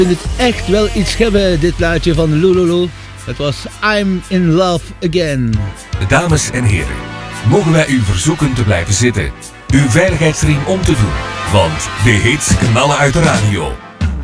Ik vind het echt wel iets hebben, dit plaatje van Lululu. Het was I'm in Love Again. Dames en heren, mogen wij u verzoeken te blijven zitten, uw veiligheidsriem om te doen, want de hits knallen uit de radio.